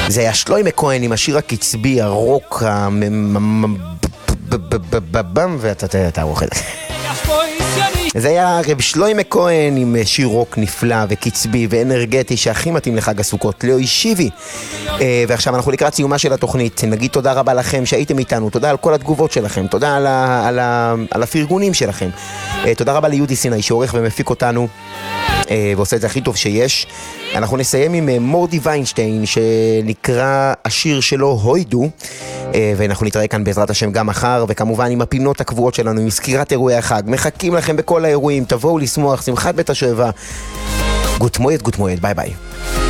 זה היה שלוימה כהן עם השיר הקצבי, הרוק, ואתה תערוך את זה. זה היה רב שלוימה כהן עם שיר רוק נפלא וקצבי ואנרגטי שהכי מתאים לחג הסוכות, לאוי שיבי. ועכשיו אנחנו לקראת סיומה של התוכנית. נגיד תודה רבה לכם שהייתם איתנו, תודה על כל התגובות שלכם, תודה על הפרגונים שלכם, תודה רבה ליהודי סיני שעורך ומפיק אותנו ועושה את זה הכי טוב שיש. אנחנו נסיים עם מורדי ויינשטיין שנקרא השיר שלו הוידו, ואנחנו נתראה כאן בעזרת השם גם מחר, וכמובן עם הפינות הקבועות שלנו, עם סקירת אירועי החג. מחכים לכם בכל האירועים, תבואו לשמוח, שמחת בית השואבה. גוט מועד, ביי ביי.